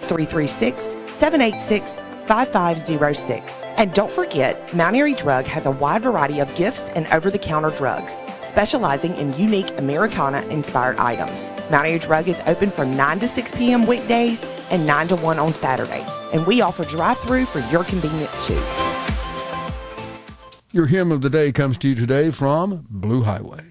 336-786-5506. And don't forget, Mount Airy Drug has a wide variety of gifts and over-the-counter drugs, specializing in unique Americana-inspired items. Mount Airy Drug is open from 9 to 6 p.m. weekdays and 9 to 1 on Saturdays. And we offer drive-through for your convenience, too. Your hymn of the day comes to you today from Blue Highway.